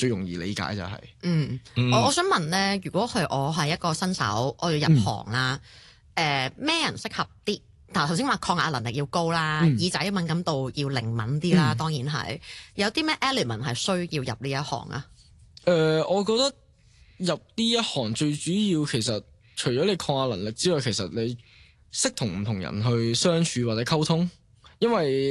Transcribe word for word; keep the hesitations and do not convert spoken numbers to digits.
最容易理解就係、是。 嗯， 嗯我我想問咧，如果係我係一個新手，我要入行啦，誒咩、 嗯呃、人適合啲？但係頭先話抗壓能力要高啦， 嗯耳仔敏感度要靈敏啲啦， 嗯當然係。有啲咩 element 係需要入呢一行啊？ 誒、呃，我覺得入呢一行最主要其實除咗你抗壓能力之外，其實你識同唔同人去相處或者溝通，因為